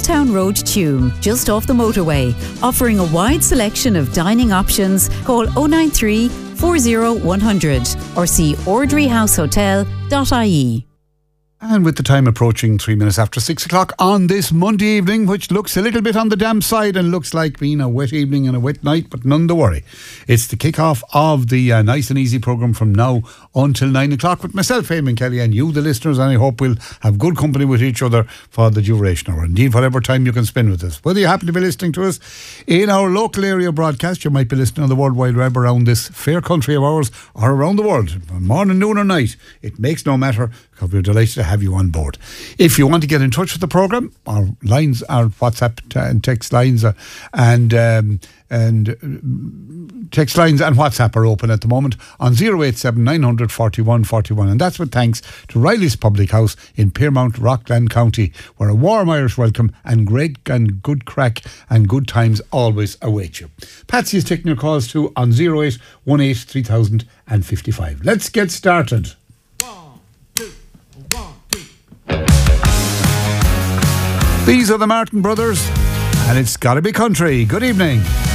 Milltown Road, Tuam, just off the motorway. Offering a wide selection of dining options. Call 093 40 100 or see ordryhousehotel.ie. And with the time approaching 3 minutes after 6 o'clock on this Monday evening, which looks a little bit on the damp side and looks like being a wet evening and a wet night, but none to worry. It's the kick-off of the Nice and Easy programme from now until 9 o'clock with myself, Eamon Kelly, and you, the listeners, and I hope we'll have good company with each other for the duration, or indeed whatever time you can spend with us. Whether you happen to be listening to us in our local area broadcast, you might be listening on the World Wide Web around this fair country of ours, or around the world, morning, noon or night. It makes no matter, because we're delighted to have you on board. If you want to get in touch with the programme, our lines, our WhatsApp and text lines and text lines and WhatsApp are open at the moment on 087 900 41 41, and that's with thanks to Riley's Public House in Piermount, Rockland County, where a warm Irish welcome and great and good crack and good times always await you. Patsy is taking your calls too on 08 18 3055. Let's get started. These are the Martin Brothers, and it's gotta be country. Good evening.